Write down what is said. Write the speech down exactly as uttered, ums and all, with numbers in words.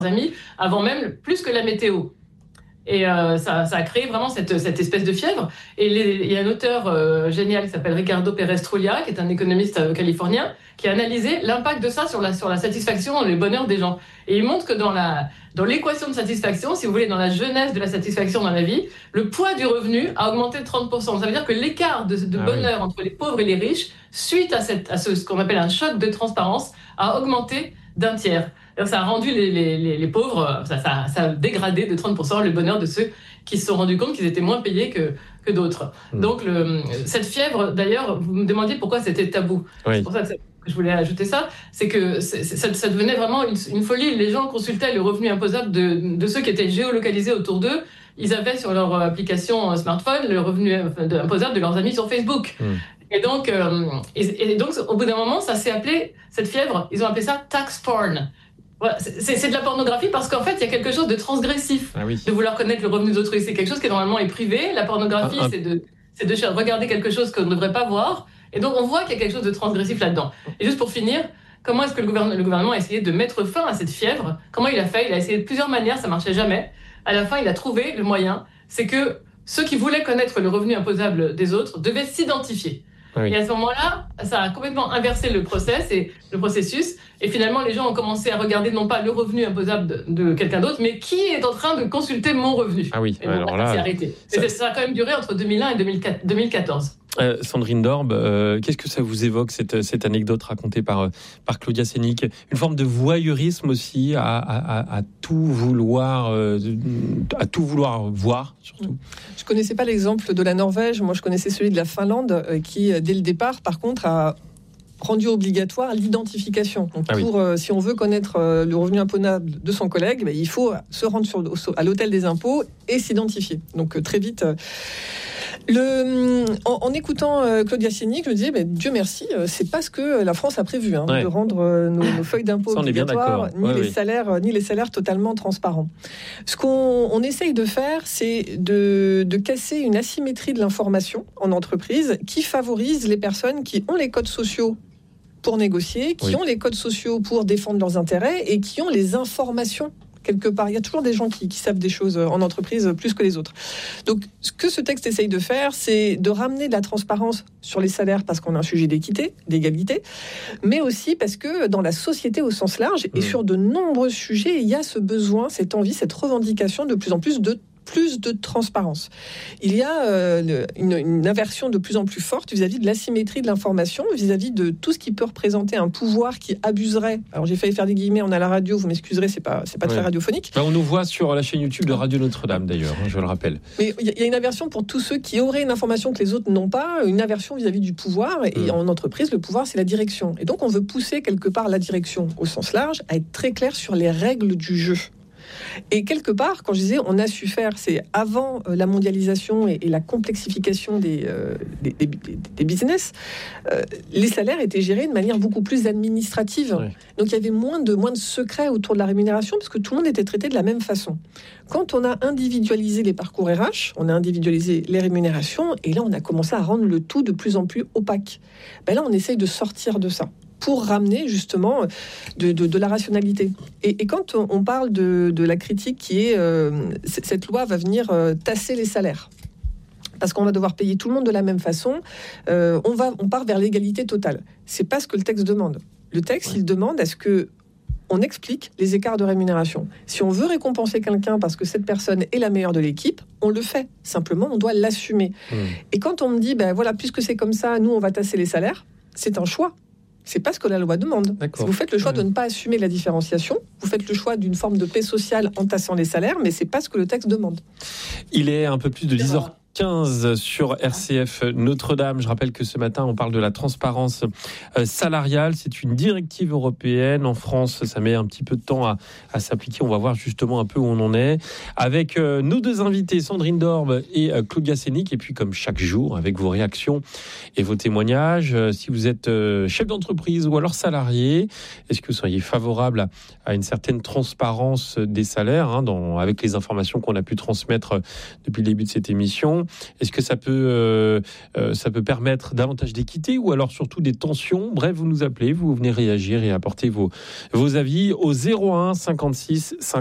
amis, avant même, plus que la météo. Et euh, ça, ça a créé vraiment cette, cette espèce de fièvre. Et les, il y a un auteur euh, génial qui s'appelle Ricardo Pérez Trulla, qui est un économiste euh, californien, qui a analysé l'impact de ça sur la, sur la satisfaction et le bonheur des gens. Et il montre que dans, la, dans l'équation de satisfaction, si vous voulez, dans la genèse de la satisfaction dans la vie, le poids du revenu a augmenté de trente pour cent. Ça veut dire que l'écart de, de ah bonheur oui. entre les pauvres et les riches, suite à, cette, à ce, ce qu'on appelle un choc de transparence, a augmenté d'un tiers. Alors, ça a rendu les, les, les, les pauvres, ça, ça, ça a dégradé de trente pour cent le bonheur de ceux qui se sont rendus compte qu'ils étaient moins payés que, que d'autres. Mmh. Donc, le, cette fièvre, d'ailleurs, vous me demandiez pourquoi c'était tabou. Oui. C'est pour ça que, ça, que je voulais ajouter ça. C'est que c'est, ça, ça devenait vraiment une, une folie. Les gens consultaient le revenu imposable de, de ceux qui étaient géolocalisés autour d'eux. Ils avaient sur leur application smartphone le revenu imposable de leurs amis sur Facebook. Mmh. Et donc, euh, et, et donc, au bout d'un moment, ça s'est appelé, cette fièvre, ils ont appelé ça tax porn. Voilà, c'est, c'est de la pornographie parce qu'en fait, il y a quelque chose de transgressif ah oui. de vouloir connaître le revenu d'autrui. C'est quelque chose qui normalement est privé. La pornographie, ah, ah. c'est de, c'est de regarder quelque chose qu'on ne devrait pas voir. Et donc, on voit qu'il y a quelque chose de transgressif là-dedans. Et juste pour finir, comment est-ce que le gouvernement, le gouvernement a essayé de mettre fin à cette fièvre ? Comment il a fait ? Il a essayé de plusieurs manières, ça marchait jamais. À la fin, il a trouvé le moyen. C'est que ceux qui voulaient connaître le revenu imposable des autres devaient s'identifier. Oui. Et à ce moment-là, ça a complètement inversé le process et le processus. Et finalement, les gens ont commencé à regarder non pas le revenu imposable de, de quelqu'un d'autre, mais qui est en train de consulter mon revenu. Ah oui, et alors bon, là, c'est arrêté. Ça... Et ça a quand même duré entre deux mille un et deux mille quatorze. Euh, Sandrine Dorbe, euh, qu'est-ce que ça vous évoque, cette, cette anecdote racontée par, par Claudia Sénic ? Une forme de voyeurisme aussi, à, à, à, à, tout, vouloir, euh, à tout vouloir voir, surtout. Je ne connaissais pas l'exemple de la Norvège, moi je connaissais celui de la Finlande, euh, qui, dès le départ, par contre, a rendu obligatoire l'identification. Donc, ah pour, oui. euh, si on veut connaître euh, le revenu imposable de son collègue, bah, il faut se rendre sur, à l'hôtel des impôts et s'identifier. Donc, euh, très vite... Euh, Le, en, en écoutant euh, Claudia Sénic, je me disais, mais Dieu merci, euh, c'est pas ce que la France a prévu, hein, ouais. de rendre euh, nos, nos feuilles d'impôt obligatoires, ni, ouais, les oui. salaires, ni les salaires totalement transparents. Ce qu'on on essaye de faire, c'est de, de casser une asymétrie de l'information en entreprise qui favorise les personnes qui ont les codes sociaux pour négocier, qui oui. ont les codes sociaux pour défendre leurs intérêts et qui ont les informations. Quelque part, il y a toujours des gens qui, qui savent des choses en entreprise plus que les autres. Donc, ce que ce texte essaye de faire, c'est de ramener de la transparence sur les salaires parce qu'on a un sujet d'équité, d'égalité, mais aussi parce que dans la société au sens large et sur de nombreux sujets, il y a ce besoin, cette envie, cette revendication de plus en plus de plus de transparence. Il y a euh, une, une aversion de plus en plus forte vis-à-vis de l'asymétrie de l'information, vis-à-vis de tout ce qui peut représenter un pouvoir qui abuserait. Alors j'ai failli faire des guillemets, on a la radio, vous m'excuserez, c'est pas, c'est pas ouais. très radiophonique. Ben, on nous voit sur la chaîne YouTube de Radio Notre-Dame d'ailleurs, hein, je le rappelle. Mais il y, y a une aversion pour tous ceux qui auraient une information que les autres n'ont pas, une aversion vis-à-vis du pouvoir, et mmh. en entreprise, le pouvoir c'est la direction. Et donc on veut pousser quelque part la direction au sens large à être très clair sur les règles du jeu. Et quelque part, quand je disais on a su faire, c'est avant euh, la mondialisation et, et la complexification des, euh, des, des, des business, euh, les salaires étaient gérés de manière beaucoup plus administrative. Ouais. Donc il y avait moins de, moins de secrets autour de la rémunération parce que tout le monde était traité de la même façon. Quand on a individualisé les parcours R H, on a individualisé les rémunérations et là on a commencé à rendre le tout de plus en plus opaque. Ben là on essaye de sortir de ça pour ramener justement de, de, de la rationalité. Et, et quand on parle de, de la critique qui est euh, cette loi va venir euh, tasser les salaires, parce qu'on va devoir payer tout le monde de la même façon, euh, on, va, on part vers l'égalité totale. C'est pas ce que le texte demande. Le texte, ouais. il demande à ce que on explique les écarts de rémunération. Si on veut récompenser quelqu'un parce que cette personne est la meilleure de l'équipe, on le fait. Simplement, on doit l'assumer. Mmh. Et quand on me dit, ben voilà, puisque c'est comme ça, nous, on va tasser les salaires, c'est un choix. C'est pas ce que la loi demande. D'accord. Vous faites le choix de ne pas assumer la différenciation, vous faites le choix d'une forme de paix sociale en tassant les salaires, mais c'est pas ce que le texte demande. Il est un peu plus de dix heures quinze sur R C F Notre-Dame. Je rappelle que ce matin, on parle de la transparence salariale. C'est une directive européenne. En France, ça met un petit peu de temps à, à s'appliquer. On va voir justement un peu où on en est. Avec euh, nos deux invités, Sandrine Dorbe et euh, Claudia Sénic. Et puis, comme chaque jour, avec vos réactions et vos témoignages. Euh, si vous êtes euh, chef d'entreprise ou alors salarié, est-ce que vous seriez favorable à, à une certaine transparence des salaires, hein, dans, avec les informations qu'on a pu transmettre depuis le début de cette émission ? réglementation? Est-ce que ça peut, euh, euh, ça peut permettre davantage d'équité ou alors surtout des tensions? Bref, vous nous appelez, vous venez réagir et apporter vos, vos avis au zéro un cinquante-six cinquante